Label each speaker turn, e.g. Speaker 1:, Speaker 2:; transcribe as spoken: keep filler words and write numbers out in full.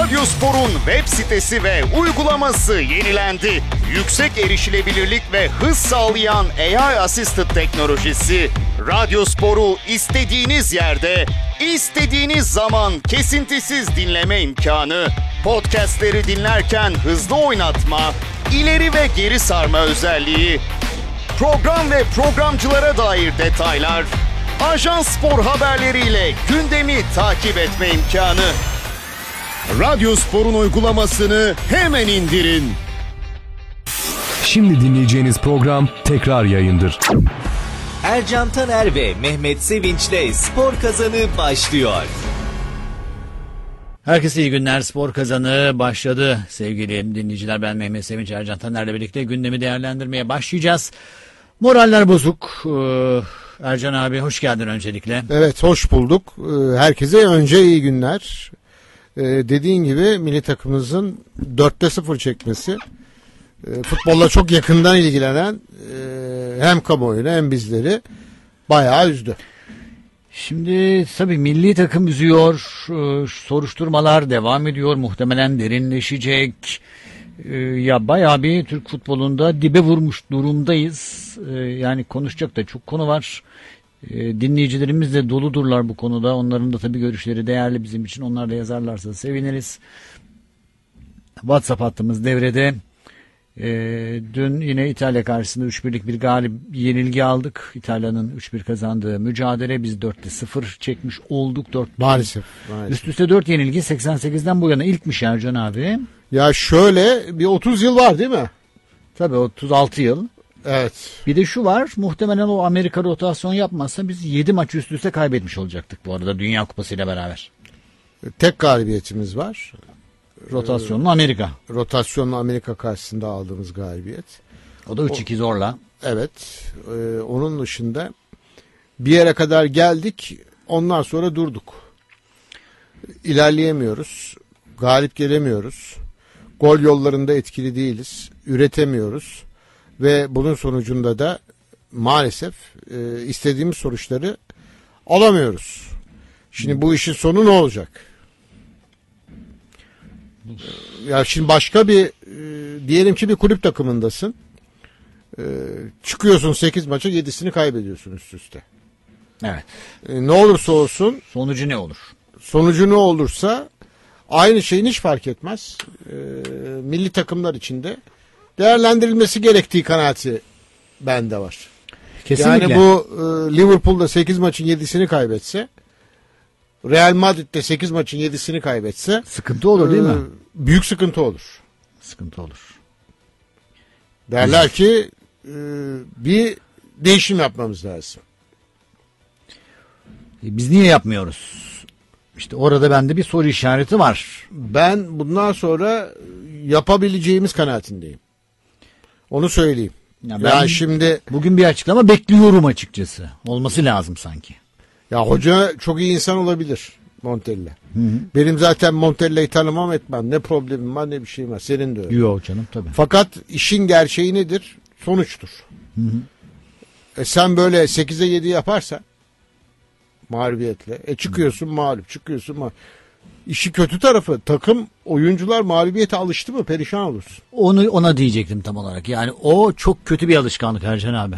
Speaker 1: Radyospor'un web sitesi ve uygulaması yenilendi. Yüksek erişilebilirlik ve hız sağlayan A I Assisted teknolojisi Radyospor'u istediğiniz yerde, istediğiniz zaman kesintisiz dinleme imkanı, podcastleri dinlerken hızlı oynatma, ileri ve geri sarma özelliği, program ve programcılara dair detaylar, Ajans Spor haberleriyle gündemi takip etme imkanı. Radyospor'un uygulamasını hemen indirin.
Speaker 2: Şimdi dinleyeceğiniz program tekrar yayındır.
Speaker 3: Ercan Taner ve Mehmet Sevinç'le Spor Kazanı başlıyor.
Speaker 4: Herkese iyi günler. Spor Kazanı başladı. Sevgili dinleyiciler, ben Mehmet Sevinç, Ercan Taner'le birlikte gündemi değerlendirmeye başlayacağız. Moraller bozuk. Ee, Ercan abi hoş geldin öncelikle.
Speaker 5: Evet, hoş bulduk. Herkese önce iyi günler. Ee, dediğin gibi milli takımımızın dörtte sıfır çekmesi, e, futbolla çok yakından ilgilenen e, hem kamuoyunu hem bizleri bayağı üzdü.
Speaker 4: Şimdi tabii milli takım üzüyor. Ee, soruşturmalar devam ediyor. Muhtemelen derinleşecek. Ee, ya bayağı bir Türk futbolunda dibe vurmuş durumdayız. Ee, yani konuşacak da çok konu var. Ee, dinleyicilerimiz de doludurlar bu konuda. Onların da tabii görüşleri değerli bizim için. Onlar da yazarlarsa seviniriz. WhatsApp hattımız devrede. Ee, dün yine İtalya karşısında üç birlik bir galip yenilgi aldık. İtalya'nın üç bir kazandığı mücadele, biz dörtte sıfır çekmiş olduk. dört
Speaker 5: Maalesef, maalesef.
Speaker 4: Üst üste dört yenilgi seksen sekizden bu yana ilkmiş Ercan abi.
Speaker 5: Ya şöyle bir otuz yıl var değil mi?
Speaker 4: Tabii otuz altı yıl.
Speaker 5: Evet.
Speaker 4: Bir de şu var, muhtemelen o Amerika rotasyon yapmazsa biz yedi maç üst üste kaybetmiş olacaktık bu arada Dünya Kupası ile beraber.
Speaker 5: Tek galibiyetimiz var.
Speaker 4: Rotasyonlu Amerika.
Speaker 5: Rotasyonlu Amerika karşısında aldığımız galibiyet.
Speaker 4: O da üç iki zorla.
Speaker 5: Evet. E, onun dışında bir yere kadar geldik. Ondan sonra durduk. İlerleyemiyoruz. Galip gelemiyoruz. Gol yollarında etkili değiliz. Üretemiyoruz. Ve bunun sonucunda da maalesef e, istediğimiz sonuçları alamıyoruz. Şimdi bu işin sonu ne olacak? Ya şimdi başka bir e, diyelim ki bir kulüp takımındasın. E, çıkıyorsun sekiz maça yedisini kaybediyorsun üst üste.
Speaker 4: Evet.
Speaker 5: E, ne olursa olsun
Speaker 4: Sonucu ne olur?
Speaker 5: sonucu ne olursa aynı şeyin hiç fark etmez. E, milli takımlar içinde değerlendirilmesi gerektiği kanaati bende var.
Speaker 4: Kesinlikle.
Speaker 5: Yani bu e, Liverpool'da sekiz maçın yedisini kaybetse, Real Madrid'de sekiz maçın yedisini kaybetse
Speaker 4: sıkıntı olur değil
Speaker 5: e,
Speaker 4: mi?
Speaker 5: Büyük sıkıntı olur.
Speaker 4: Sıkıntı olur.
Speaker 5: Derler ki e, bir değişim yapmamız lazım.
Speaker 4: E, Biz niye yapmıyoruz? İşte orada bende bir soru işareti var.
Speaker 5: Ben bundan sonra yapabileceğimiz kanaatindeyim. Onu söyleyeyim.
Speaker 4: Ya ben
Speaker 5: yani şimdi
Speaker 4: bugün bir açıklama bekliyorum açıkçası. Olması lazım sanki.
Speaker 5: ya hoca çok iyi insan olabilir Montella. Hı hı. Benim zaten Montella'yı tanımam etmem. Ne problemim var ne bir şeyim var. Senin de öyle.
Speaker 4: Yok canım tabii.
Speaker 5: Fakat işin gerçeği nedir? Sonuçtur. Hı hı. E sen böyle sekize yedi yaparsan mağlubiyetle. E çıkıyorsun mağlup, çıkıyorsun mağlup. İşi kötü tarafı takım, oyuncular mağlubiyete alıştı mı perişan olursun.
Speaker 4: Onu ona diyecektim tam olarak. Yani o çok kötü bir alışkanlık Ercan abi.